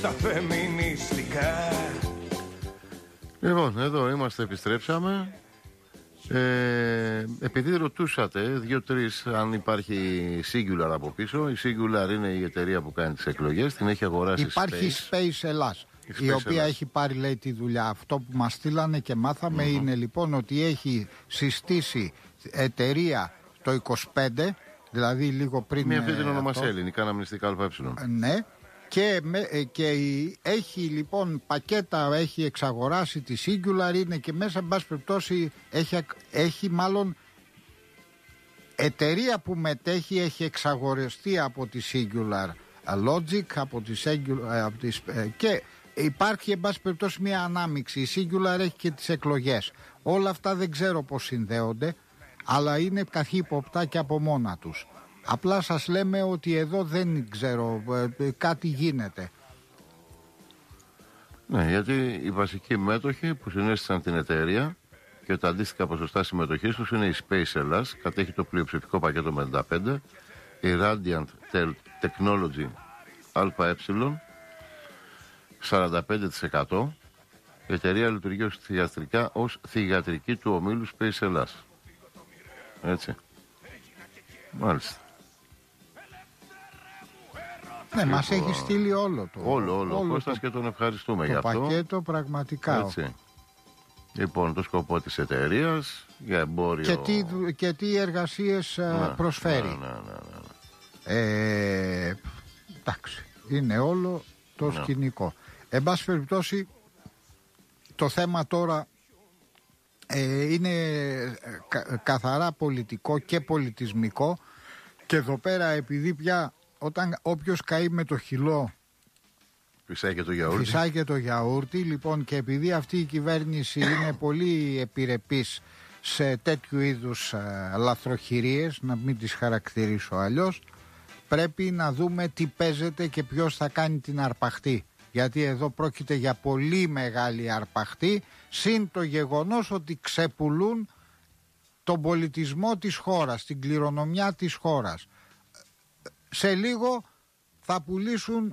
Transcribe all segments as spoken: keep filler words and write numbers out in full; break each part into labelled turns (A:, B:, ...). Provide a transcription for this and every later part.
A: στα φεμινιστικά.
B: Λοιπόν, εδώ είμαστε, επιστρέψαμε. Ε, επειδή ρωτούσατε δύο-τρεις αν υπάρχει Singular από πίσω, η Singular είναι η εταιρεία που κάνει τις εκλογές, την έχει αγοράσει.
C: Υπάρχει Space, Space Ελλάς, η, Space η οποία Ελλάς. έχει πάρει, λέει, τη δουλειά. Αυτό που μας στείλανε και μάθαμε mm-hmm. είναι λοιπόν ότι έχει συστήσει εταιρεία το είκοσι πέντε, δηλαδή λίγο πριν.
B: Με αυτή την ονομασία ελληνικά αναμνηστικά ΑΕ.
C: Ναι. Και, με, και έχει λοιπόν πακέτα, έχει εξαγοράσει τη Singular, είναι και μέσα, εν πάση περιπτώσει, έχει, έχει μάλλον εταιρεία που μετέχει, έχει εξαγορεστεί από τη Singular Logic, από τη Singular, από τις, και υπάρχει, εν πάση περιπτώσει, μια ανάμειξη. Η Singular έχει και τις εκλογές. Όλα αυτά δεν ξέρω πώς συνδέονται, αλλά είναι καχύποπτα και από μόνα τους. Απλά σας λέμε ότι εδώ δεν ξέρω, ε, κάτι γίνεται.
B: Ναι, γιατί οι βασικοί μέτοχοι που συνέστησαν την εταιρεία και τα αντίστοιχα ποσοστά συμμετοχής τους είναι η Space Ελλάς, κατέχει το πλειοψηφικό πακέτο με πενήντα πέντε, η Radiant Technology ΑΕ σαράντα πέντε τοις εκατό, η εταιρεία λειτουργεί ως θυγατρικά, ως θυγατρική του ομίλου Space Ελλάς. Έτσι. Μάλιστα.
C: Ναι, λοιπόν, μας έχει στείλει όλο το.
B: Όλο, όλο. όλο Κώστας το, και τον ευχαριστούμε για αυτό.
C: Το πακέτο πραγματικά.
B: Έτσι. Λοιπόν, το σκοπό της εταιρείας για εμπόριο.
C: Και τι, και τι εργασίες ναι, προσφέρει.
B: Ναι, ναι, ναι, ναι.
C: Ε, εντάξει, είναι όλο το ναι. σκηνικό. Εν πάση περιπτώσει, το θέμα τώρα ε, είναι κα, καθαρά πολιτικό και πολιτισμικό. Και εδώ πέρα, επειδή πια όταν όποιος καεί με το χυλό
B: φυσάει και το γιαούρτι.
C: Φυσάει και το γιαούρτι, λοιπόν, και επειδή αυτή η κυβέρνηση είναι πολύ επιρρεπής σε τέτοιου είδους α, λαθροχειρίες, να μην τις χαρακτηρίσω αλλιώς, πρέπει να δούμε τι παίζεται και ποιος θα κάνει την αρπαχτή. Γιατί εδώ πρόκειται για πολύ μεγάλη αρπαχτή, συν το γεγονός ότι ξεπουλούν τον πολιτισμό της χώρας, την κληρονομιά της χώρας. Σε λίγο θα πουλήσουν,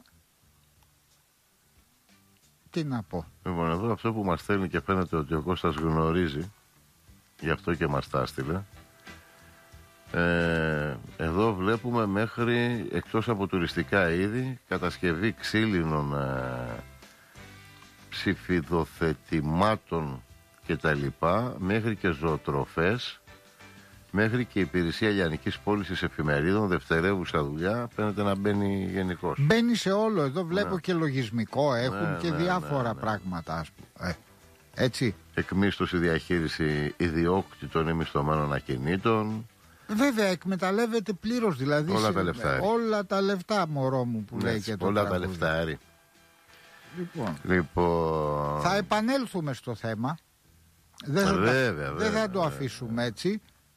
C: τι να πω.
B: Λοιπόν, εδώ αυτό που μας στέλνει και φαίνεται ότι ο Κώστας γνωρίζει, γι' αυτό και μας τα έστειλε. Ε, εδώ βλέπουμε μέχρι, εκτός από τουριστικά είδη, κατασκευή ξύλινων ε, ψηφιδοθετημάτων και τα λοιπά, μέχρι και ζωοτροφές, μέχρι και υπηρεσία λιανικής πώλησης εφημερίδων, δευτερεύουσα δουλειά, φαίνεται να μπαίνει γενικώς.
C: Μπαίνει σε όλο, εδώ βλέπω ναι. και λογισμικό, έχουν ναι, και
B: ναι,
C: διάφορα
B: ναι, ναι.
C: πράγματα, ας πούμε. Ε, έτσι.
B: Εκμίσθωση, διαχείριση ιδιόκτητων ή μισθωμένων ακινήτων.
C: Βέβαια, εκμεταλλεύεται πλήρως, δηλαδή.
B: Όλα
C: σε,
B: τα λεφτά.
C: Όλα τα λεφτά, μωρό μου, που ναι, λέει και το
B: όλα
C: τραγούδι.
B: τα λεφτά.
C: Λοιπόν.
B: λοιπόν.
C: Θα επανέλθουμε στο θέμα. Δεν θα,
B: βέβαια,
C: δεν
B: βέβαια,
C: θα το
B: βέβαια.
C: αφήσουμε έτσι.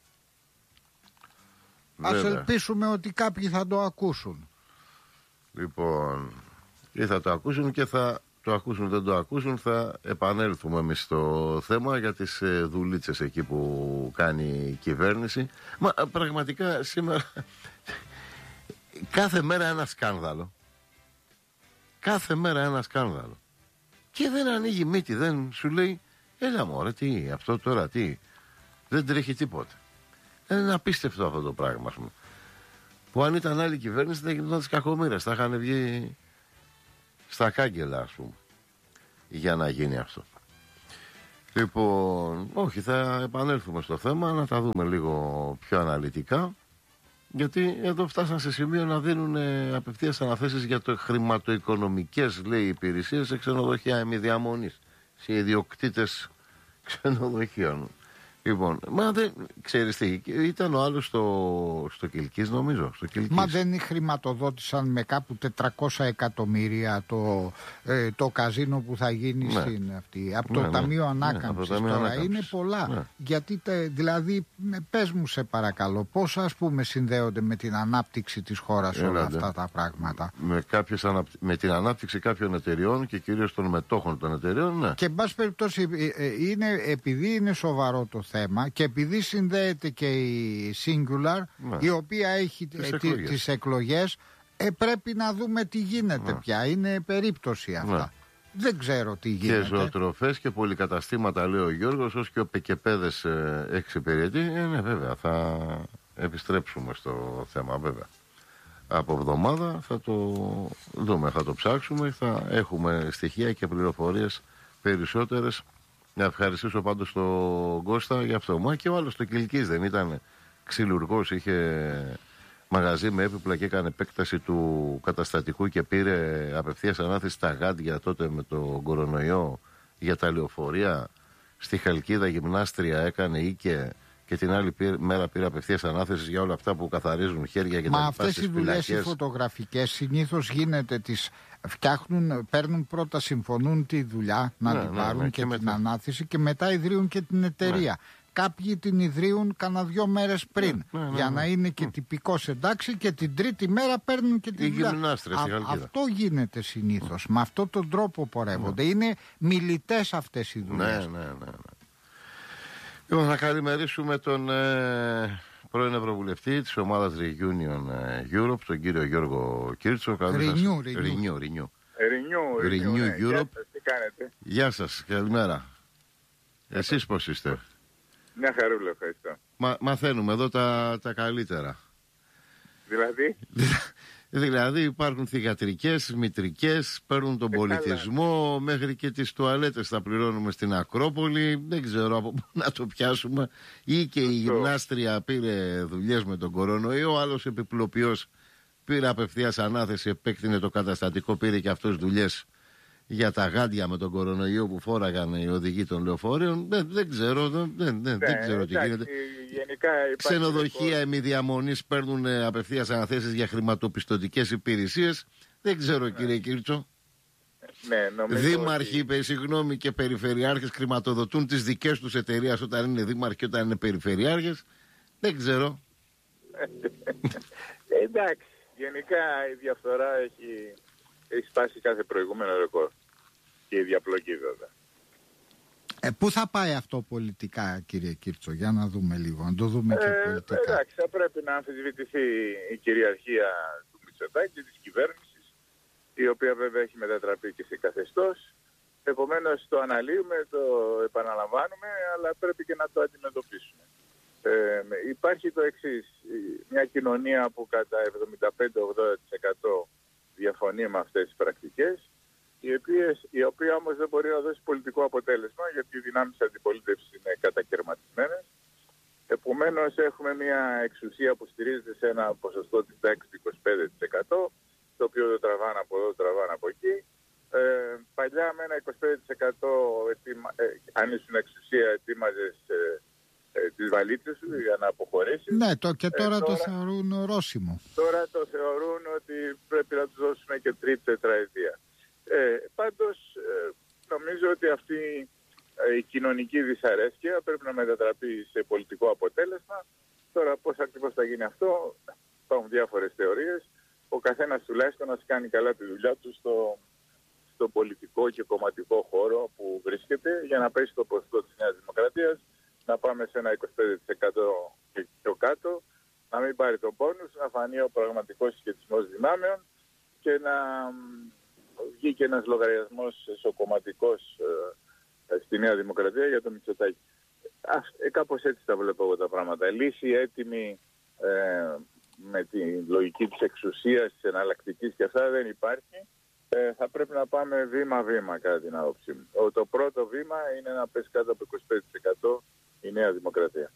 B: Βέβαια.
C: Ας ελπίσουμε ότι κάποιοι θα το ακούσουν.
B: Λοιπόν, ή θα το ακούσουν και θα το ακούσουν, δεν το ακούσουν, θα επανέλθουμε εμείς στο θέμα για τις ε, δουλίτσες εκεί που κάνει η κυβέρνηση. Μα πραγματικά σήμερα κάθε μέρα ένα σκάνδαλο. Κάθε μέρα ένα σκάνδαλο. Και δεν ανοίγει μύτη, δεν σου λέει έλα μωρέ, τι, αυτό τώρα τι, δεν τρέχει τίποτα. Είναι απίστευτο αυτό το πράγμα, ας πούμε. Που αν ήταν άλλη κυβέρνηση θα γινόταν τις κακομοίρες, θα είχαν βγει στα κάγκελα, ας πούμε, για να γίνει αυτό. Λοιπόν, όχι, θα επανέλθουμε στο θέμα, να τα δούμε λίγο πιο αναλυτικά, γιατί εδώ φτάσαν σε σημείο να δίνουν απευθείας αναθέσεις για το χρηματοοικονομικές, λέει, υπηρεσίες σε ξενοδοχεία ημιδιαμονής, σε ιδιοκτήτες ξενοδοχείων. Λοιπόν, μα δεν ξέρεις τι, ήταν ο άλλος στο, στο Κιλκής, νομίζω. Στο Κιλκής.
C: Μα δεν χρηματοδότησαν με κάπου τετρακόσια εκατομμύρια το, ε, το καζίνο που θα γίνει ναι. στην αυτή. Από το ναι, Ταμείο ναι, Ανάκαμψης ναι, τώρα ανάκαμψης. Είναι πολλά. Ναι. Γιατί, τε, δηλαδή, πες μου σε παρακαλώ, πώς ας πούμε συνδέονται με την ανάπτυξη της χώρας όλα Έλατε. αυτά τα πράγματα.
B: Με, κάποιες αναπ... με την ανάπτυξη κάποιων εταιριών και κυρίως των μετόχων των εταιριών, ναι.
C: Και εν πάση περιπτώσει, είναι, επειδή είναι σοβαρό το θέμα, θέμα και επειδή συνδέεται και η Singular, ναι. η οποία έχει τις εκλογές. τις εκλογές, Ε, πρέπει να δούμε τι γίνεται
B: ναι.
C: πια. Είναι περίπτωση αυτά. Ναι. Δεν ξέρω τι γίνεται.
B: Και ζωοτροφές και πολυκαταστήματα, λέει ο Γιώργος, ως και ο Πεκεπέδες ε, εξυπηρετεί. Ε, ναι, βέβαια, θα επιστρέψουμε στο θέμα, βέβαια. Από εβδομάδα θα το δούμε, θα το ψάξουμε, θα έχουμε στοιχεία και πληροφορίες περισσότερες. Να ευχαριστήσω πάντως τον Κώστα για αυτό. Μα και ο άλλος το Κιλκής δεν ήταν ξυλουργός, είχε μαγαζί με έπιπλα και έκανε επέκταση του καταστατικού και πήρε απευθείας ανάθεση στα γάντια τότε με το κορονοϊό για τα λεωφορεία. Στη Χαλκίδα γυμνάστρια έκανε οίκε και την άλλη πήρε, μέρα πήρε απευθείας ανάθεση για όλα αυτά που καθαρίζουν χέρια και
C: Μα
B: τα λοιπά.
C: αυτές οι δουλειές οι φωτογραφικές συνήθως γίνεται, τις φτιάχνουν, παίρνουν πρώτα, συμφωνούν τη δουλειά να
B: ναι,
C: την
B: ναι,
C: πάρουν
B: ναι,
C: και,
B: και
C: την
B: μετά.
C: ανάθεση και μετά ιδρύουν και την εταιρεία. Ναι. Κάποιοι την ιδρύουν κανένα δυο μέρες πριν, ναι, ναι, ναι, για να είναι και mm. τυπικός εντάξει, και την τρίτη μέρα παίρνουν και την δουλειά. Αυτό γίνεται συνήθως. Με αυτόν τον τρόπο πορεύονται. Ναι. Είναι μιλητές αυτές οι δουλειές.
B: Ναι, ναι, ναι, ναι. Λοιπόν, θα καλημερίσουμε τον ε, πρώην Ευρωβουλευτή της ομάδας Reunion Europe, τον κύριο Γιώργο Κίρτσο.
C: Renew,
B: Renew,
D: Renew, Renew
B: Europe.
D: Τι κάνετε?
B: Γεια σας, καλημέρα. Εσείς πώς είστε?
D: Μια χαρούλα, ευχαριστώ.
B: Μα, μαθαίνουμε εδώ τα, τα καλύτερα.
D: Δηλαδή?
B: Δηλαδή υπάρχουν θυγατρικές, μητρικές, παίρνουν τον ε, πολιτισμό, καλά. Μέχρι και τις τουαλέτες θα πληρώνουμε στην Ακρόπολη. Δεν ξέρω από πού να το πιάσουμε. Ή και η γυμνάστρια πήρε δουλειές με τον κορονοϊό, ο άλλος επιπλοποιός πήρε απευθείας ανάθεση, επέκτηνε το καταστατικό, πήρε και αυτός δουλειές για τα γάντια με τον κορονοϊό που φόραγαν οι οδηγοί των λεωφορείων. Δεν, δεν ξέρω, δεν, δεν, ναι, δεν ξέρω εντάξει, τι γίνεται. Ξενοδοχεία ημιδιαμονής παίρνουν απευθείας αναθέσεις για χρηματοπιστωτικές υπηρεσίες. Δεν ξέρω, ναι. Κύριε Κίρτσο.
D: Ναι,
B: δήμαρχοι,
D: ότι...
B: συγγνώμη, και περιφερειάρχες χρηματοδοτούν τις δικές τους εταιρείες όταν είναι δήμαρχοι και όταν είναι περιφερειάρχες. Δεν ξέρω.
D: Εντάξει, γενικά η διαφθορά έχει... έχει σπάσει κάθε προηγούμενο ρεκόρ και η διαπλοκή βέβαια.
C: Ε, πού θα πάει αυτό πολιτικά, κύριε Κίρτσο, για να δούμε λίγο, να το δούμε και
D: ε,
C: πολιτικά.
D: Εντάξει, θα πρέπει να αμφισβητηθεί η κυριαρχία του Μητσοτάκη και της κυβέρνησης, η οποία βέβαια έχει μετατραπεί και σε καθεστώς. Επομένως το αναλύουμε, το επαναλαμβάνουμε, αλλά πρέπει και να το αντιμετωπίσουμε. Ε, υπάρχει το εξής, μια κοινωνία που κατά εβδομήντα πέντε με ογδόντα τοις εκατό διαφωνεί με αυτές τις πρακτικές, η οποία, η οποία όμως δεν μπορεί να δώσει πολιτικό αποτέλεσμα, γιατί οι δυνάμεις αντιπολίτευσης είναι κατακαιρματισμένες. Επομένως έχουμε μια εξουσία που στηρίζεται σε ένα ποσοστό της τάξης του είκοσι πέντε τοις εκατό, το οποίο δεν τραβάνε από εδώ, τραβάνε από εκεί. Ε, παλιά με ένα είκοσι πέντε τοις εκατό ετοιμα, ε, αν ήσουν εξουσία ετοίμαζες ε, ε, τις βαλίτσες σου για να αποχωρήσεις.
C: Ναι, το, και τώρα, ε, τώρα το θεωρούν ορόσημο.
D: Τώρα το θεωρούν ότι πρέπει να τους δώσουμε και τρίτη τετραετία. Ε, πάντως ε, νομίζω ότι αυτή ε, η κοινωνική δυσαρέσκεια πρέπει να μετατραπεί σε πολιτικό αποτέλεσμα. Τώρα πώς ακριβώς θα γίνει αυτό, υπάρχουν διάφορες θεωρίες. Ο καθένας τουλάχιστον να κάνει καλά τη δουλειά του στο, στο πολιτικό και κομματικό χώρο που βρίσκεται, για να πέσει το ποσοστό της Νέας Δημοκρατίας, να πάμε σε ένα είκοσι πέντε τοις εκατό και πιο κάτω, να μην πάρει τον πόνους, να φανεί ο πραγματικός συσχετισμός δυνάμεων και να βγει και ένας λογαριασμός εσωκομματικός ε, στη Νέα Δημοκρατία για το Μητσοτάκη. Ε, κάπως έτσι τα βλέπω εγώ τα πράγματα. Λύση έτοιμη ε, με τη λογική της εξουσίας, της εναλλακτικής και αυτά δεν υπάρχει. Ε, θα πρέπει να πάμε βήμα-βήμα κατά την άποψή μου. Το πρώτο βήμα είναι να πέσει κάτω από είκοσι πέντε τοις εκατό η Νέα Δημοκρατία.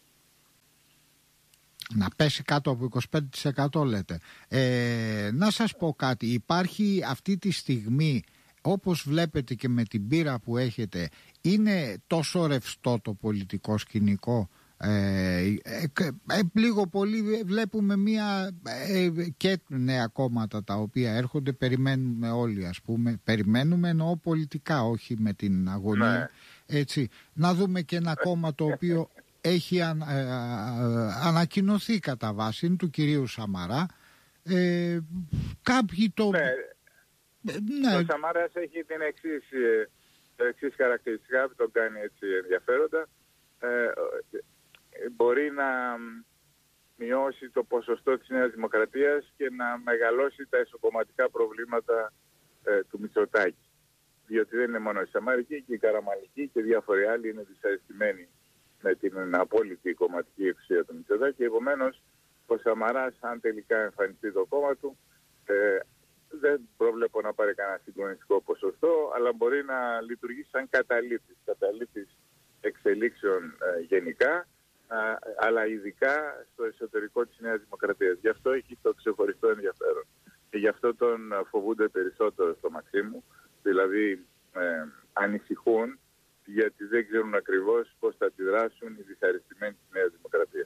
C: Να πέσει κάτω από είκοσι πέντε τοις εκατό λέτε. Ε, να σας πω κάτι. Υπάρχει αυτή τη στιγμή, όπως βλέπετε και με την πείρα που έχετε, είναι τόσο ρευστό το πολιτικό σκηνικό. Ε, ε, ε, λίγο πολύ βλέπουμε μία ε, και νέα κόμματα τα οποία έρχονται, περιμένουμε όλοι, ας πούμε, περιμένουμε εννοώ πολιτικά, όχι με την αγωνία, ναι. Έτσι, να δούμε και ένα κόμμα το οποίο έχει αν, ε, ε, ανακοινωθεί κατά βάση του κυρίου Σαμαρά. ε, κάποιοι το
D: ναι.
C: Ε, ναι.
D: Ο Σαμαράς έχει την εξής, το εξής χαρακτηριστικά που τον κάνει έτσι ενδιαφέροντα. ε, Μπορεί να, μειώσει το ποσοστό της Νέας Δημοκρατίας και να μεγαλώσει τα εσωκομματικά προβλήματα ε, του Μητσοτάκη. Διότι δεν είναι μόνο η Σαμαρική και η Καραμανλική και διάφοροι άλλοι είναι δυσαρεστημένοι με την απόλυτη κομματική εξουσία του Μητσοτάκη. Επομένως, ο Σαμαράς, αν τελικά εμφανιστεί το κόμμα του, ε, δεν προβλέπω να πάρει κανένα συγκλονιστικό ποσοστό, αλλά μπορεί να λειτουργήσει σαν καταλήτης, καταλήτης εξελίξεων ε, γενικά, α, αλλά ειδικά στο εσωτερικό της Νέας Δημοκρατίας. Γι' αυτό έχει το ξεχωριστό ενδιαφέρον. Και γι' αυτό τον φοβούνται περισσότερο στο Μαξίμου, δηλαδή ε, ανησυχούν, γιατί δεν ξέρουν ακριβώς πώς θα αντιδράσουν οι δυσαρεστημένοι της Νέας Δημοκρατίας.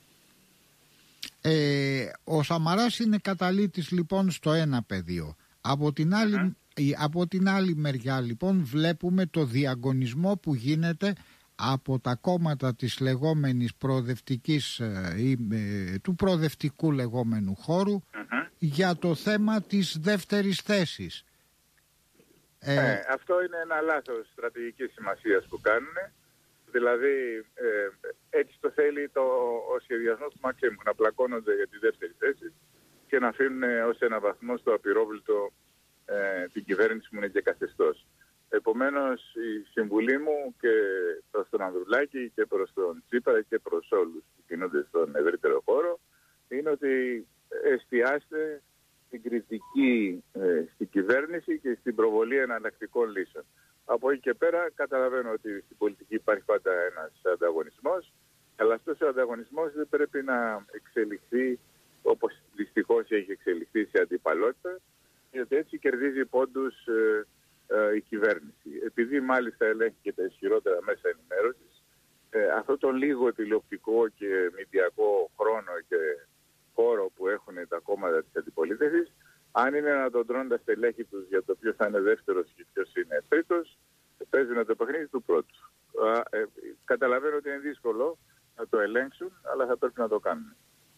C: Ε, ο Σαμαράς είναι καταλήτης λοιπόν στο ένα πεδίο. Από την άλλη, mm-hmm. από την άλλη μεριά λοιπόν βλέπουμε το διαγωνισμό που γίνεται από τα κόμματα της λεγόμενης προοδευτικής ή ε, του προοδευτικού λεγόμενου χώρου mm-hmm. για το θέμα της δεύτερης θέσης.
D: Ε, ε, αυτό είναι ένα λάθος στρατηγικής σημασίας που κάνουν. Δηλαδή ε, έτσι το θέλει το, ο σχεδιασμός του Μαξίμου, να πλακώνονται για τη δεύτερη θέση και να αφήνουν ως ένα βαθμό στο απειρόβλητο ε, την κυβέρνηση που είναι και καθεστώς. Επομένως η συμβουλή μου και προς τον Ανδρουλάκη και προς τον Τσίπρα και προς όλους που κινούνται στον ευρύτερο χώρο είναι ότι εστιάστε στην κριτική ε, στην κυβέρνηση και στην προβολή εναλλακτικών λύσεων. Από εκεί και πέρα καταλαβαίνω ότι στην πολιτική υπάρχει πάντα ένας ανταγωνισμός, αλλά αυτός ο ανταγωνισμός δεν πρέπει να εξελιχθεί όπως δυστυχώς έχει εξελιχθεί σε αντιπαλότητα, γιατί έτσι κερδίζει πόντους ε, ε, η κυβέρνηση. Επειδή μάλιστα ελέγχει και τα ισχυρότερα μέσα ενημέρωσης, ε, αυτό το λίγο τηλεοπτικό και μηντιακό χρόνο και χώρο που έχουν τα κόμματα της αντιπολίτευσης, αν είναι να τον τρώνε τα στελέχη τους για το ποιος θα είναι δεύτερος και ποιος είναι τρίτος, παίζουν το παιχνίδι του πρώτου. Ε, καταλαβαίνω ότι είναι δύσκολο να το ελέγξουν, αλλά θα πρέπει να το κάνουν.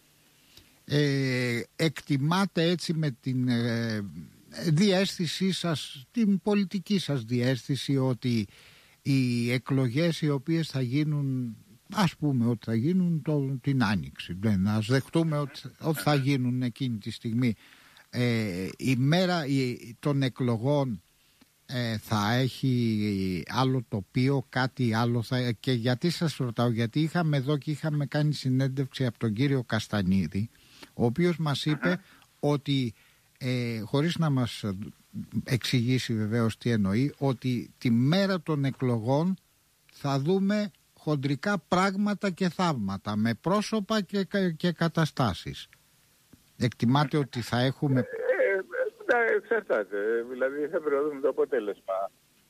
C: Ε, εκτιμάτε έτσι με την ε, διαίσθησή σας, την πολιτική σας διαίσθηση, ότι οι εκλογές οι οποίες θα γίνουν, ας πούμε ότι θα γίνουν το, την Άνοιξη, δεν, ας δεχτούμε ότι, ότι θα γίνουν εκείνη τη στιγμή, Ε, η μέρα η, των εκλογών ε, θα έχει άλλο τοπίο, κάτι άλλο θα, και γιατί σας ρωτάω, γιατί είχαμε εδώ και είχαμε κάνει συνέντευξη από τον κύριο Καστανίδη, ο οποίος μας είπε ότι ε, χωρίς να μας εξηγήσει βεβαίως τι εννοεί, ότι τη μέρα των εκλογών θα δούμε χοντρικά πράγματα και θαύματα με πρόσωπα και, και καταστάσεις. Εκτιμάτε ότι θα έχουμε...
D: Ε, ε, εξαρτάται. Δηλαδή θα πρέπει να δούμε το αποτέλεσμα.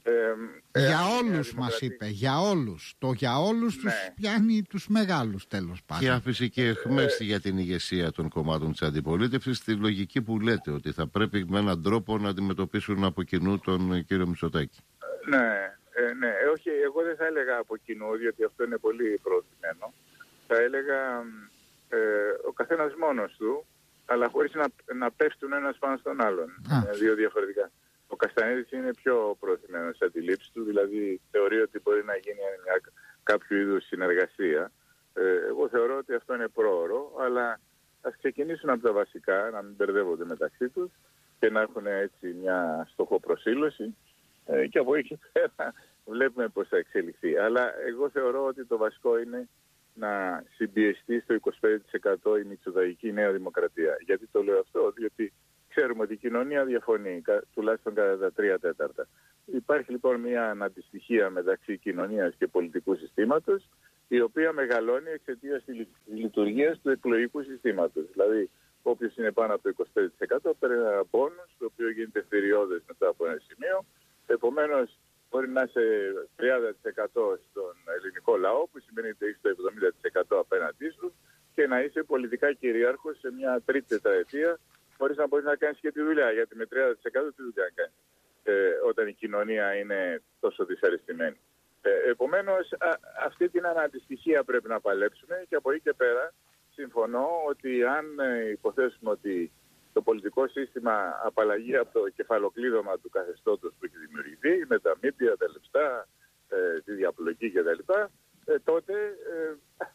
D: Ε,
C: για
D: ε,
C: όλους ε, μας είπε. Για όλους. Το για όλους ναι. τους πιάνει τους μεγάλους τέλος πάντων.
B: Και άφησε και εχμές ε, για την ηγεσία των κομμάτων της αντιπολίτευσης στη λογική που λέτε, ότι θα πρέπει με έναν τρόπο να αντιμετωπίσουν από κοινού τον κύριο Μητσοτάκη.
D: Ναι, ε, ναι. Ε, όχι, εγώ δεν θα έλεγα από κοινού, διότι αυτό είναι πολύ προωθημένο. Θα έλεγα ε, ο καθένας μόνος του, αλλά χωρίς να, να πέφτουν ένας πάνω στον άλλον. Είναι δύο διαφορετικά. Ο Καστανίδης είναι πιο προωθημένος στις αντιλήψεις του, δηλαδή θεωρεί ότι μπορεί να γίνει μια, κάποιο είδους συνεργασία. Ε, εγώ θεωρώ ότι αυτό είναι πρόωρο, αλλά ας ξεκινήσουν από τα βασικά, να μην μπερδεύονται μεταξύ τους και να έχουν έτσι μια στοχοπροσήλωση ε, και από εκεί και πέρα βλέπουμε πώς θα εξελιχθεί. Αλλά εγώ θεωρώ ότι το βασικό είναι να συμπιεστεί στο είκοσι πέντε τοις εκατό η μητσοταϊκή Νέα Δημοκρατία. Γιατί το λέω αυτό? Διότι ξέρουμε ότι η κοινωνία διαφωνεί, τουλάχιστον κατά τα τρία τέταρτα. Υπάρχει λοιπόν μια αναντιστοιχία μεταξύ κοινωνίας και πολιτικού συστήματος, η οποία μεγαλώνει εξαιτίας της λειτουργίας του εκλογικού συστήματος. Δηλαδή, όποιος είναι πάνω από το είκοσι πέντε τοις εκατό παίρνει ένα πόνους, το οποίο γίνεται θηριώδες μετά από ένα σημείο. Επομένως, μπορεί να είσαι τριάντα τοις εκατό στον ελληνικό λαό, που σημαίνει ότι έχεις το εβδομήντα τοις εκατό απέναντί σου, και να είσαι πολιτικά κυρίαρχος σε μια τρίτη τετραετία, χωρίς να μπορείς να κάνεις και τη δουλειά. Γιατί με τριάντα τοις εκατό τι δουλειά να κάνεις, ε, όταν η κοινωνία είναι τόσο δυσαρεστημένη. Ε, επομένως, α, αυτή την αναντιστοιχία πρέπει να παλέψουμε, και από εκεί και πέρα συμφωνώ ότι αν ε, υποθέσουμε ότι το πολιτικό σύστημα απαλλαγεί από το κεφαλοκλείδωμα του καθεστώτος που έχει δημιουργηθεί, με τα μήπια, τα λεφτά, ε, τη διαπλοκή κτλ., ε, τότε ε,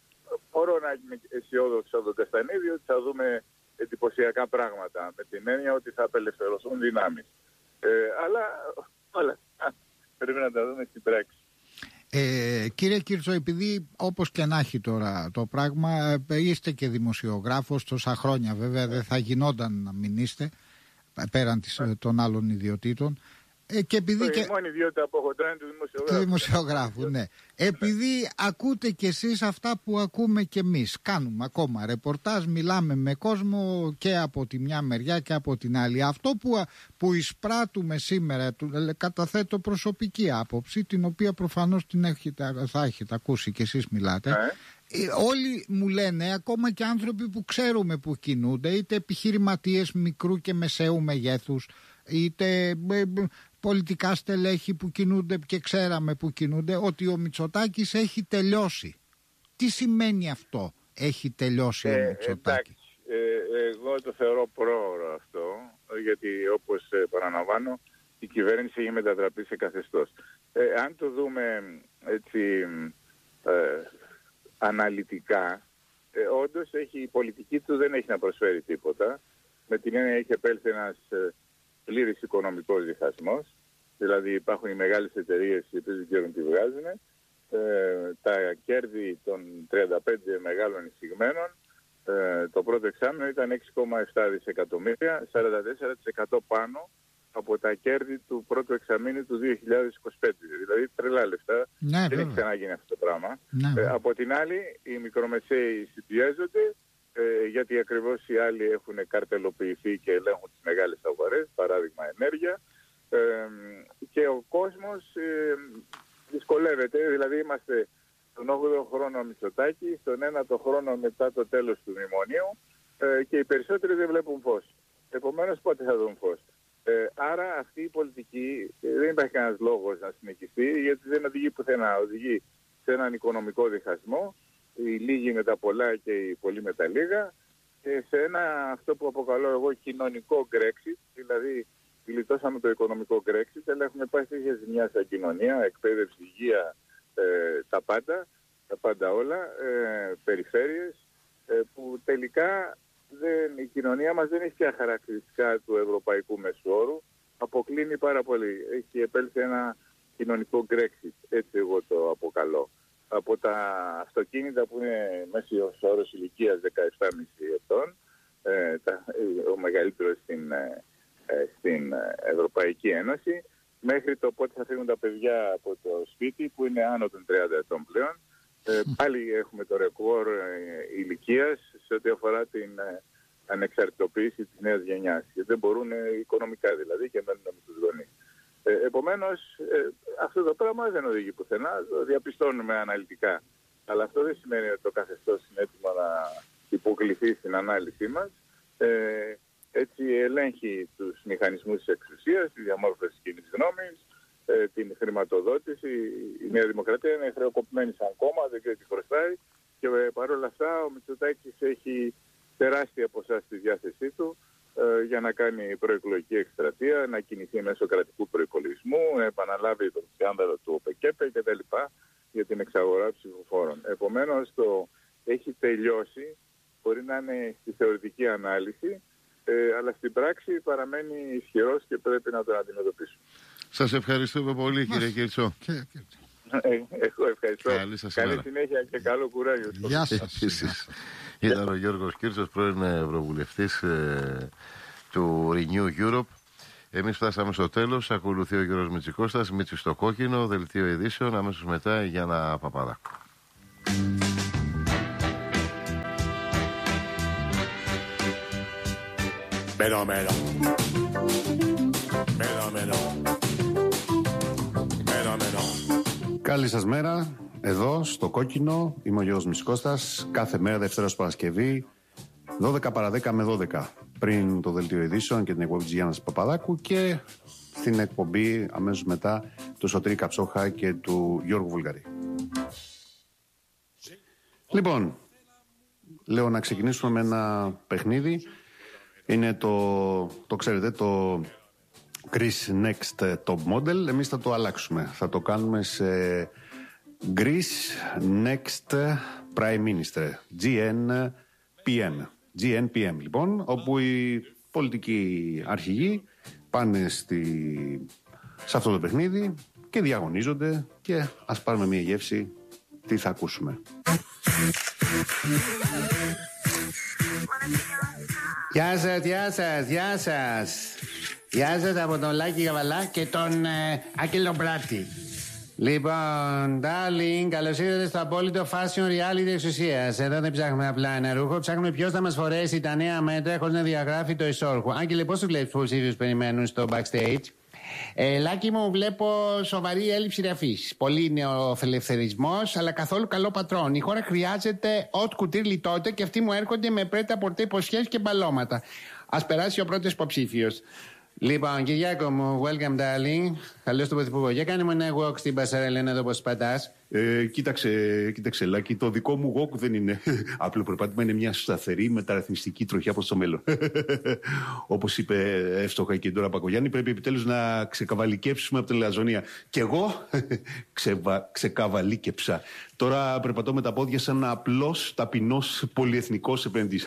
D: μπορώ να είμαι αισιόδοξο από τον Καστανίδη ότι θα δούμε εντυπωσιακά πράγματα, με την έννοια ότι θα απελευθερωθούν δυνάμεις. Ε, αλλά όλα πρέπει να τα δούμε στην πράξη.
C: Ε, κύριε Κίρτσο, επειδή όπως και να έχει τώρα το πράγμα, είστε και δημοσιογράφος τόσα χρόνια, βέβαια δεν θα γινόταν να μην είστε πέραν της, των άλλων ιδιωτήτων. Ε, και επειδή
D: το
C: και...
D: Η μόνη ιδιότητα που έχω τώρα είναι του δημοσιογράφου.
C: Του δημοσιογράφου, ναι. Επειδή ακούτε κι εσείς αυτά που ακούμε κι εμείς. Κάνουμε ακόμα ρεπορτάζ, μιλάμε με κόσμο και από τη μια μεριά και από την άλλη. Αυτό που, που εισπράττουμε σήμερα, καταθέτω προσωπική άποψη, την οποία προφανώς την έχετε, θα έχετε ακούσει κι εσείς μιλάτε. Ε. Όλοι μου λένε, ακόμα και άνθρωποι που ξέρουμε που κινούνται, είτε επιχειρηματίες μικρού και μεσαίου μεγέθους, είτε πολιτικά στελέχη που κινούνται και ξέραμε που κινούνται, ότι ο Μητσοτάκης έχει τελειώσει. Τι σημαίνει αυτό, έχει τελειώσει ε, ο Μητσοτάκης?
D: Ε, εγώ το θεωρώ πρόωρο αυτό, γιατί όπως ε, παραλαμβάνω, η κυβέρνηση έχει μετατραπεί σε καθεστώς. Ε, αν το δούμε έτσι ε, αναλυτικά, ε, όντως έχει, η πολιτική του δεν έχει να προσφέρει τίποτα. Με την έννοια έχει επέλθει ένας ε, πλήρης οικονομικός διχασμός. Δηλαδή υπάρχουν οι μεγάλες εταιρείες οι οποίες δεν ξέρουν τι βγάζουν. Ε, τα κέρδη των τριάντα πέντε μεγάλων εισηγμένων ε, το πρώτο εξάμηνο ήταν έξι κόμμα επτά δισεκατομμύρια, σαράντα τέσσερα τοις εκατό πάνω από τα κέρδη του πρώτου εξαμήνου του δύο χιλιάδες είκοσι πέντε. Δηλαδή τρελά λεφτά.
C: Ναι,
D: δεν έχει ξαναγίνει αυτό το πράγμα.
C: Ναι,
D: ε, από την άλλη, οι μικρομεσαίοι συμπιέζονται, ε, γιατί ακριβώς οι άλλοι έχουν καρτελοποιηθεί και ελέγχουν τις μεγάλες αγορές, παράδειγμα ενέργεια. Ε, και ο κόσμος ε, δυσκολεύεται. Δηλαδή είμαστε στον όγδοο χρόνο Μητσοτάκη, στον ένατο χρόνο μετά το τέλος του μνημονίου ε, και οι περισσότεροι δεν βλέπουν φως. Επομένως πότε θα δουν φως? Ε, άρα αυτή η πολιτική ε, δεν υπάρχει κανένας λόγος να συνεχιστεί, γιατί δεν οδηγεί πουθενά. Οδηγεί σε έναν οικονομικό διχασμό, οι λίγοι με τα πολλά και οι πολλοί με τα λίγα, και σε ένα αυτό που αποκαλώ εγώ κοινωνικό Brexit, δηλαδή γλιτώσαμε το οικονομικό Brexit, αλλά έχουμε πάει σε ζημιά σαν κοινωνία, εκπαίδευση, υγεία, ε, τα πάντα, τα πάντα όλα, ε, περιφέρειες, ε, που τελικά δεν, η κοινωνία μας δεν έχει πια χαρακτηριστικά του ευρωπαϊκού μεσόρου, αποκλίνει πάρα πολύ. Έχει επέλθει ένα κοινωνικό Brexit, έτσι εγώ το αποκαλώ. Από τα αυτοκίνητα που είναι μέσος όρος ηλικίας δεκαεπτά κόμμα πέντε ετών, ε, τα, ο μεγαλύτερος στην, ε, στην Ευρωπαϊκή Ένωση, μέχρι το πότε θα φύγουν τα παιδιά από το σπίτι που είναι άνω των τριάντα ετών πλέον. Ε, πάλι έχουμε το ρεκόρ ε, ηλικίας σε ό,τι αφορά την ε, ανεξαρτητοποίηση της νέας γενιάς. Γιατί δεν μπορούν ε, οικονομικά δηλαδή και μένουν με τους γονείς. Ε, επομένως, ε, αυτό το πράγμα δεν οδηγεί πουθενά, το διαπιστώνουμε αναλυτικά. Αλλά αυτό δεν σημαίνει ότι το καθεστώς είναι έτοιμο να υποκληθεί στην ανάλυση μας. Ε, έτσι ελέγχει τους μηχανισμούς της εξουσίας, τη διαμόρφωση της κοινής γνώμης, ε, την χρηματοδότηση. Η Νέα Δημοκρατία είναι χρεοκοπημένη σαν κόμμα, δεν ξέρει τι χρωστάει, και ε, παρόλα αυτά ο Μητσοτάκης έχει τεράστια ποσά στη διάθεσή του ε, για να κάνει προεκλογική εκστρατεία, να κινηθεί μέσω κρατικού προϋπολογισμού, να επαναλάβει τον σκάνδαλο του ΟΠΕΚΕΠΕ κτλ. Για την εξαγορά ψηφοφόρων. Επομένως το έχει τελειώσει, μπορεί να είναι στη θεωρητική ανάλυση, Ε, αλλά στην πράξη παραμένει ισχυρός και πρέπει να τον αντιμετωπίσουμε.
B: Σας ευχαριστούμε πολύ, κύριε Κίρτσο.
D: Ε, εγώ ευχαριστώ.
B: Καλή σας
D: Καλή
B: ημέρα.
D: συνέχεια και καλό κουράγιο.
C: Γεια σας.
B: Ήταν ο Γιώργος Κίρτσος, πρώην ευρωβουλευτής ε, του Renew Europe. Εμείς φτάσαμε στο τέλος. Ακολουθεί ο Γιώργος Μητσικώστας, Μίτσι στο κόκκινο, δελτίο ειδήσεων. Αμέσως μετά η Γιάννα Παπαδάκου.
E: Μέλο, μέλο. Μέλο, μέλο. Μέλο, μέλο.
F: Καλή σας μέρα. Εδώ στο κόκκινο είμαι ο Γιώργος Μητσικώστας. Κάθε μέρα Δευτέρα ως Παρασκευή δώδεκα παρά δέκα με δώδεκα, πριν το δελτίο ειδήσεων και την εκπομπή της Γιάννας Παπαδάκου, και στην εκπομπή αμέσως μετά του Σωτήρη Καψόχα και του Γιώργου Βουλγαρή. Λοιπόν, λέω να ξεκινήσουμε με ένα παιχνίδι. Είναι το, το ξέρετε, το Chris Next Top Model. Εμείς θα το αλλάξουμε. Θα το κάνουμε σε Greece Next Prime Minister, τζι εν πι εμ. τζι εν πι εμ λοιπόν, όπου οι πολιτικοί αρχηγοί πάνε στη... σε αυτό το παιχνίδι και διαγωνίζονται και ας πάρουμε μια γεύση τι θα ακούσουμε.
G: Γεια σας, γεια σας, γεια σας. Γεια σας από τον Λάκη Γαβαλά και τον ε, Άγγελο Μπράτη. Λοιπόν, darling, καλώς ήρθατε στο απόλυτο fashion reality εξουσίας. Εδώ δεν ψάχνουμε απλά ένα ρούχο, ψάχνουμε ποιος θα μας φορέσει τα νέα μέτρα χωρίς να διαγράφει το ισόρχο. Άγγελε, πώς τους βλέπεις υποψήφιους περιμένουν στο backstage? Ε, Λάκη μου, βλέπω σοβαρή έλλειψη ρεφής. Πολύ νεοφελευθερισμός, αλλά καθόλου καλό πατρόν. Η χώρα χρειάζεται ό,τι κουτίρ λιτότητα και αυτοί μου έρχονται με πρέτα πορτέ υποσχέσεις και μπαλώματα. Ας περάσει ο πρώτος υποψήφιος. Λοιπόν, Κυριάκο μου, welcome darling. Καλώς τον Πρωθυπουργό. Για κάνε μου ένα walk στην Πασαρέλα να δω πώς πατάς.
F: Ε, κοίταξε, κοίταξε Λάκη, το δικό μου walk δεν είναι απλό περπάτημα, είναι μια σταθερή μεταρρυθμιστική τροχιά προς το μέλλον. Όπως είπε εύστοχα και η Ντόρα Πακογιάννη, πρέπει επιτέλους να ξεκαβαλικέψουμε από τη λαζονία. Κι εγώ ξεβα, ξεκαβαλίκεψα. Τώρα περπατώ με τα πόδια σαν ένα απλός, ταπεινός, πολυεθνικός επενδυτής.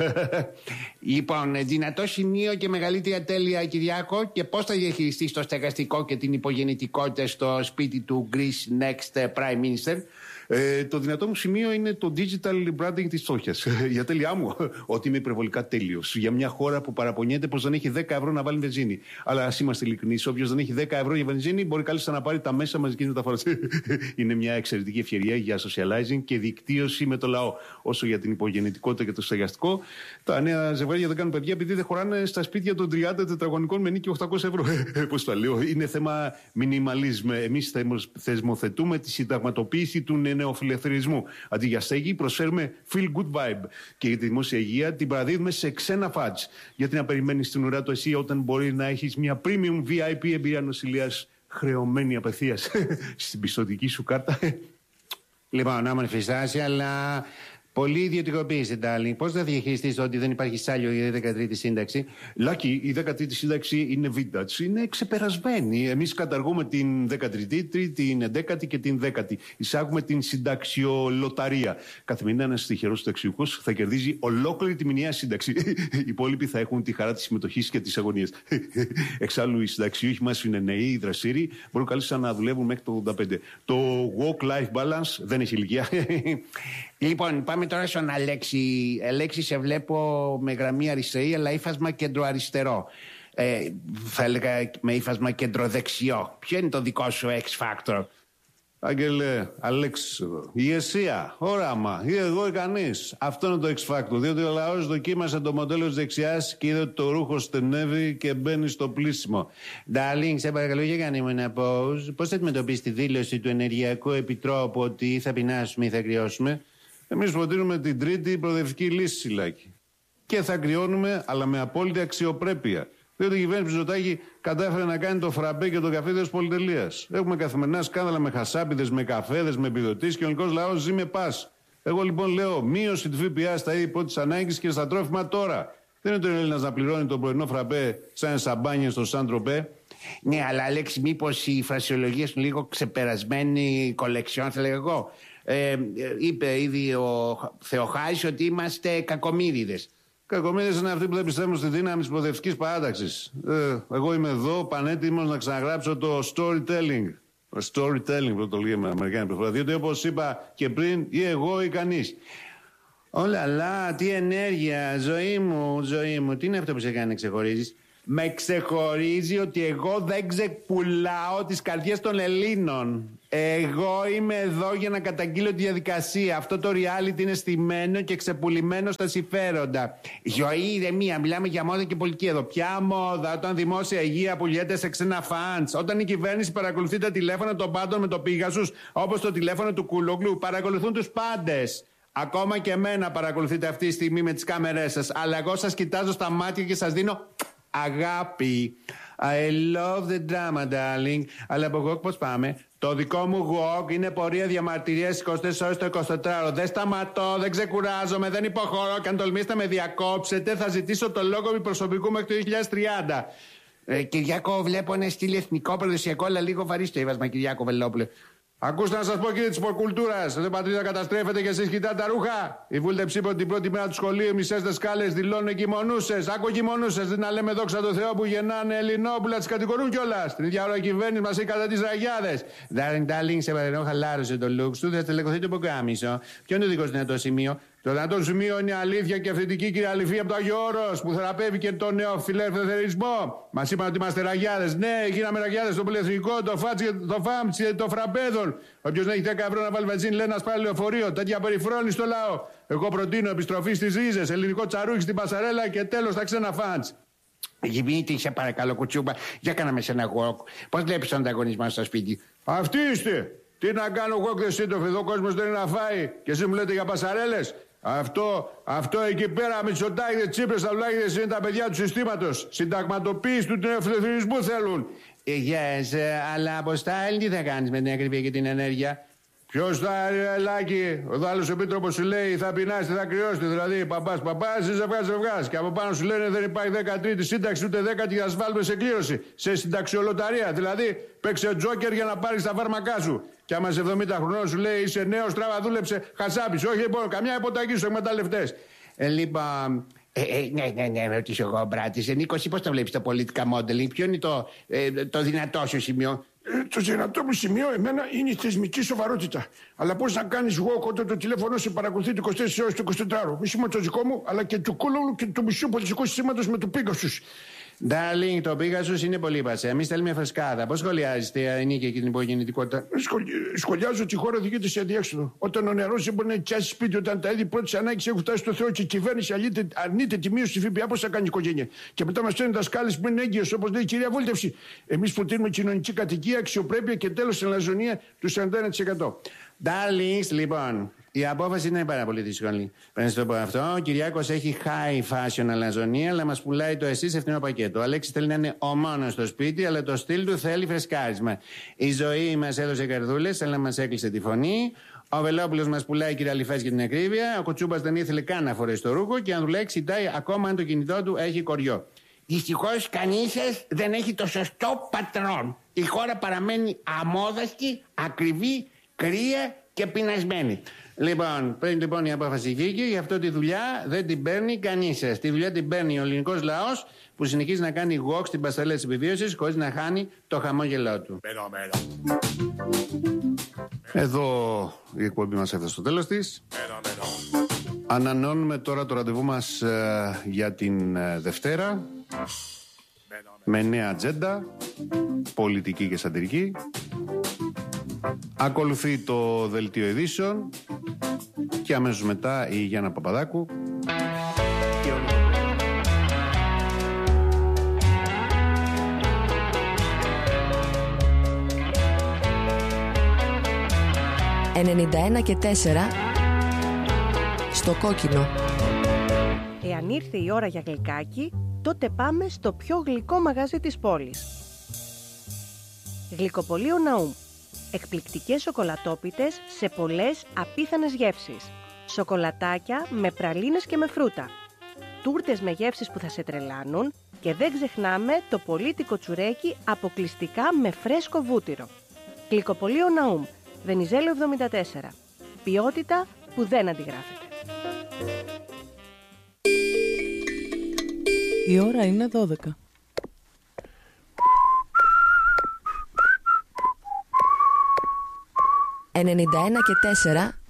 G: Λοιπόν, δυνατό σημείο και μεγαλύτερη ατέλεια, Κυριάκο, και πώς θα διαχειριστείς το στεγαστικό και την υπογεννητικότητα στο σπίτι του Greece Next Prime Minister?
F: Ε, το δυνατό μου σημείο είναι το digital branding της φτώχειας. Για τέλειά μου, ότι είμαι υπερβολικά τέλειος. Για μια χώρα που παραπονιέται πως δεν έχει δέκα ευρώ να βάλει βενζίνη. Αλλά ας είμαστε ειλικρινείς, όποιος δεν έχει δέκα ευρώ για βενζίνη μπορεί κάλλιστα να πάρει τα μέσα μαζικής μεταφοράς. Είναι μια εξαιρετική ευκαιρία για socializing και δικτύωση με το λαό. Όσο για την υπογεννητικότητα και το στεγαστικό, τα νέα ζευγάρια δεν κάνουν παιδιά επειδή δεν χωράνε στα σπίτια των τριάντα τετραγωνικών με νίκη οκτακόσια ευρώ. Πώς το λέω, είναι θέμα minimalism. Εμείς θεσμοθετούμε τη συνταγματοποίηση του νεοφιλελευθερισμού. Αντί για στέγη, προσφέρουμε feel good vibe. Και για τη δημόσια υγεία την παραδίδουμε σε ξένα φάτς. Γιατί να περιμένεις την ουρά του εσύ όταν μπορεί να έχεις μια premium βι άι πι εμπειρία νοσηλείας χρεωμένη απευθείας στην πιστωτική σου κάρτα.
G: Λοιπόν, να μανιφιστάσει, αλλά πολύ ιδιωτικοποίηση, darling. Πώς θα διαχειριστείς ότι δεν υπάρχει σάλιο για τη δεκατρίτη σύνταξη?
F: Λάκη, η δεκατρίτη σύνταξη είναι vintage, είναι ξεπερασμένη. Εμείς καταργούμε την δεκατρίτη, την εντέκατη και την δέκατη. Εισάγουμε την συνταξιολοταρία. Καθημερινά ένας τυχερός συνταξιούχος θα κερδίζει ολόκληρη τη μηνιαία σύνταξη. Οι υπόλοιποι θα έχουν τη χαρά της συμμετοχής και της αγωνίας. Εξάλλου, οι συνταξιούχοι μας είναι νέοι, δραστήριοι, μπορούν καλύτερα να δουλεύουν μέχρι το ογδόντα πέντε. Το work-life balance δεν έχει ηλικία.
G: Λοιπόν, πάμε τώρα στον Αλέξη. Αλέξη, σε βλέπω με γραμμή αριστερή, αλλά ύφασμα κεντροαριστερό. Ε, θα έλεγα με ύφασμα κεντροδεξιό. Ποιο είναι το δικό σου X-Factor?
F: Άγγελε, Αλέξη, ηγεσία, όραμα, ή εγώ ή κανείς. Αυτό είναι το X-Factor. Διότι ο λαός δοκίμασε το μοντέλο της δεξιάς και είδε ότι το ρούχο στενεύει και μπαίνει στο πλήσιμο.
G: Darling, σε παρακαλώ, για κάνε μου ένα pause. Πώς θα αντιμετωπίσεις τη δήλωση του Ενεργειακού Επιτρόπου ότι θα πεινάσουμε ή θα κρυώσουμε?
F: Εμείς προτείνουμε την τρίτη προοδευτική λύση, Λάκη. Και θα κρυώνουμε, αλλά με απόλυτη αξιοπρέπεια. Διότι η κυβέρνηση Μητσοτάκη κατάφερε να κάνει το φραμπέ και το καφέ της πολυτελείας. Έχουμε καθημερινά σκάνδαλα με χασάπιδες, με καφέδες, με επιδοτήσεις και ο ελληνικός λαός ζει με πας. Εγώ λοιπόν λέω μείωση του ΦΠΑ στα είδη πρώτης ανάγκης και στα τρόφιμα τώρα. Δεν είναι το Έλληνας να πληρώνει το πρωινό φραμπέ σαν σαμπάνια στο Σαν Τροπέ.
G: Ναι, αλλά Αλέξη, μήπως η φρασιολογία σου λίγο ξεπερασμένη κολεξιόν, θα λέγω εγώ. Ε, είπε ήδη ο Θεοχάρης ότι είμαστε κακομοίριδες.
F: Κακομοίριδες είναι αυτοί που δεν πιστεύουν στη δύναμη της προοδευτικής παράταξης. Ε, εγώ είμαι εδώ πανέτοιμος να ξαναγράψω το storytelling. Το storytelling που το λέγαμε με Αμερικάνη προφορά. Διότι όπως είπα και πριν, ή εγώ ή κανείς.
G: Όλα, αλλά τι ενέργεια, ζωή μου, ζωή μου. Τι είναι αυτό που σε κάνει να ξεχωρίζεις? Με ξεχωρίζει ότι εγώ δεν ξεπουλάω τις καρδιές των Ελλήνων. Εγώ είμαι εδώ για να καταγγείλω τη διαδικασία. Αυτό το reality είναι στημένο και ξεπουλημένο στα συμφέροντα. Ζωή, ηρεμία, μιλάμε για μόδα και πολιτική εδώ. Ποια μόδα, όταν δημόσια υγεία πουλιέται σε ξένα φαντς, όταν η κυβέρνηση παρακολουθεί τα τηλέφωνα των πάντων με το Πίγασους, όπως το τηλέφωνο του Κούλογλου, παρακολουθούν τους πάντες. Ακόμα και εμένα παρακολουθείτε αυτή τη στιγμή με τις κάμερές σας. Αλλά εγώ σας κοιτάζω στα μάτια και σας δίνω αγάπη. I love the drama, darling. Αλλά από walk πώς πάμε? Το δικό μου walk είναι πορεία διαμαρτυρίας είκοσι τέσσερις ώρες το εικοσιτετράωρο. Δεν σταματώ, δεν ξεκουράζομαι, δεν υποχωρώ. Και αν τολμήσετε με διακόψετε, θα ζητήσω το λόγο μου προσωπικού μέχρι το δύο χιλιάδες τριάντα. Ε, Κυριάκο, βλέπω ένα στυλ εθνικό, παραδοσιακό, αλλά λίγο βαρύ στο ύβασμα, Κυριάκο Βελόπουλε. Ακούστε να σας πω, κύριε της υποκουλτούρας, εδώ η πατρίδα καταστρέφεται και εσείς κοιτάτε τα ρούχα. Η βούλτεψη είπε ότι την πρώτη μέρα του σχολείου οι μισές δασκάλες δηλώνουν κοιμονούσες. Άκου κοιμονούσες, δεν να λέμε δόξα τω Θεώ που γεννάνε Ελληνόπουλα, τις κατηγορούν κιόλας. Την ίδια ώρα η κυβέρνηση μας έχει κατά τις ραγιάδες. Darling, darling, σε παρενώ, χαλάρωσε το looks του, θα τελεκωθεί το ποκάμισο. Ποιο είναι το δικό σου δυνατό σημείο? Το δυνατό σημείο είναι η αλήθεια και αυθεντική κυριαληφία από το Άγιο Όρος που θεραπεύει και τον νεοφιλελευθερισμό. Μας είπαν ότι είμαστε ραγιάδες. Ναι, γίναμε ραγιάδες στο πολυεθνικό, το φάτσι, το φάμτσι, το φραπέδον. Όποιος δεν έχει δέκα ευρώ να βάλει βενζίνη, λέει να σπάει λεωφορείο. Τέτοια περιφρόνη στο λαό. Εγώ προτείνω επιστροφή στις ρίζες, ελληνικό τσαρούχι στην πασαρέλα και τέλος τα ξένα φαντς.
H: Γυμίτη, σε παρακαλώ, κουτσούμπα, για κάναμε σε ένα walk. Πώς βλέπεις τον ανταγωνισμό στο σπίτι?
G: Αυτοί είστε. Τι να κάνω walk the σύντοφ, εδώ ο κόσμος δεν είναι να φάει. Και εσείς μου λέτε για πασαρέλες. Αυτό, αυτό εκεί πέρα με Μητσοτάκηδες, Τσίπρες, Σταυλάκηδες είναι τα παιδιά του συστήματος. Συνταγματοποίηση του νεοφιλελευθερισμού θέλουν.
H: Ε, yes, αλλά Αποστάλη, τι θα κάνεις με την ακρίβεια και την ενέργεια?
G: Ποιος θα, Ελάκη, ο άλλος επίτροπος σου λέει θα πεινάσετε, θα κρυώσετε. Δηλαδή, παπάς, παπάς, εσύ ζευγάς, ζευγάς. Και από πάνω σου λένε δεν υπάρχει δεκατρίτη σύνταξη, ούτε δέκατη για να βάλουμε σε κλήρωση. Σε συνταξιολοταρία. Δηλαδή, παίξε τζόκερ για να πάρεις τα φάρμακά σου. Και άμα σε εβδομήντα χρονών σου λέει είσαι νέος, τράβα, δούλεψε, χασάπης. Όχι, λοιπόν, καμιά υποταγή στους εκμεταλλευτές.
H: Ε, λοιπόν. Ε, ε, ναι, ναι, ναι, με ρωτήσω εγώ, μπράτης. Ε, Νίκος, πώς το βλέπεις το πολιτικά modeling? Ποιο είναι το, ε, το δυνατό σου σημείο?
I: Ε, το δυνατό μου σημείο εμένα είναι η θεσμική σοβαρότητα. Αλλά πώς να κάνεις walk όταν το τηλέφωνο σε παρακολουθεί είκοσι τέσσερις ώρες το εικοσιτετράωρο? Μη σημαίνει το δικό μου, αλλά και του κόλλου και του μισού πολιτικού συστήματος με του Πίγκασους.
G: Darling, το Πίγασους είναι πολύ πασέ. Εμείς θέλουμε φρεσκάδα. Πώς σχολιάζετε η νίκη και την υπογεννητικότητα?
I: Σχολ... Σχολιάζω ότι η χώρα οδηγείται σε αδιέξοδο. Όταν ο νερός δεν μπορεί να νοικιάσει σπίτι, όταν τα είδη πρώτη ανάγκη έχουν φτάσει στο Θεό και η κυβέρνηση αρνείται, αρνείται τη μείωση τη ΦΠΑ, πώς θα κάνει η οικογένεια? Και μετά μας στέλνουν δασκάλες που είναι έγκυος, όπως λέει η κυρία Βούλτευση. Εμείς προτείνουμε κοινωνική κατοικία, αξιοπρέπεια και τέλος ελαζονία του σαράντα ένα τοις εκατό.
G: Darlings, λοιπόν, η απόφαση είναι πάρα πολύ δύσκολη. Πρέπει να το πω αυτό. Ο Κυριάκος έχει high fashion αλαζονία, αλλά μας πουλάει το εσείς ευθυνό πακέτο. Ο Αλέξης θέλει να είναι ο μόνος στο σπίτι, αλλά το στυλ του θέλει φρεσκάρισμα. Η ζωή μας έδωσε καρδούλες, αλλά μας έκλεισε τη φωνή. Ο Βελόπουλος μας πουλάει κυριαλιφές για την ακρίβεια. Ο Κουτσούμπας δεν ήθελε καν να φορέσει το ρούχο και αν δουλέξει, κοιτάει ακόμα αν το κινητό του έχει κοριό.
H: Δυστυχώς κανείς σας δεν έχει το σωστό πατρόν. Η χώρα παραμένει αμόδαστη, ακριβή, κρύα και πεινασμένη.
G: Λοιπόν, πριν λοιπόν η απόφαση βγήκε, γι' αυτό τη δουλειά δεν την παίρνει κανείς σας. Τη δουλειά την παίρνει ο ελληνικός λαός που συνεχίζει να κάνει walk στην πασταλέ της επιβίωσης χωρίς να χάνει το χαμόγελό του.
E: Μέρο, μέρο.
F: Εδώ η εκπομπή μας έφτασε στο τέλος της.
E: Μέρο, μέρο.
F: Ανανεώνουμε τώρα το ραντεβού μας ε, για την ε, Δευτέρα με νέα ατζέντα, πολιτική και σατυρική. Ακολουθεί το δελτίο ειδήσεων και αμέσως μετά η Γιάννα Παπαδάκου.
J: ενενήντα ένα και τέσσερα στο κόκκινο.
K: Εάν ήρθε η ώρα για γλυκάκι, τότε πάμε στο πιο γλυκό μαγαζί της πόλης. Γλυκοπωλείο Ναούμ. Εκπληκτικές σοκολατόπιτες σε πολλές απίθανες γεύσεις. Σοκολατάκια με πραλίνες και με φρούτα. Τούρτες με γεύσεις που θα σε τρελάνουν και δεν ξεχνάμε το πολίτικο τσουρέκι αποκλειστικά με φρέσκο βούτυρο. Γλυκοπωλείο Ναούμ, Βενιζέλο εβδομήντα τέσσερα. Ποιότητα που δεν αντιγράφεται.
L: Η ώρα είναι δώδεκα.
J: ενενήντα ένα και τέσσερα